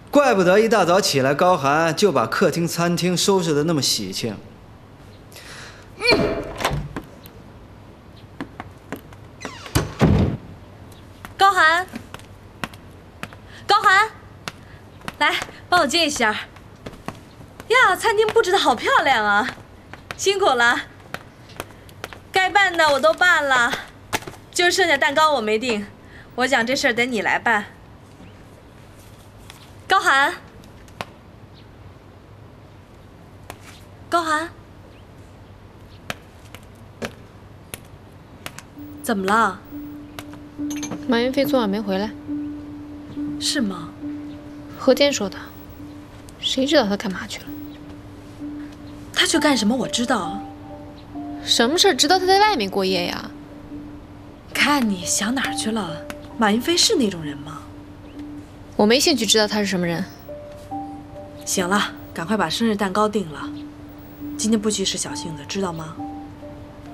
怪不得一大早起来，高寒就把客厅、餐厅收拾得那么喜庆。 高寒，高寒，来帮我接一下。呀，餐厅布置得好漂亮啊，辛苦了。该办的我都办了，就剩下蛋糕我没定，我想这事儿得你来办。高寒，高寒，怎么了？ 马云飞昨晚没回来。 是吗？ 何天说的，谁知道他干嘛去了？ 他去干什么？我知道。 什么事儿？知道他在外面过夜呀？ 看你想哪儿去了？马云飞是那种人吗？ 我没兴趣知道他是什么人。 行了，赶快把生日蛋糕定了。今天不许使小性子，知道吗？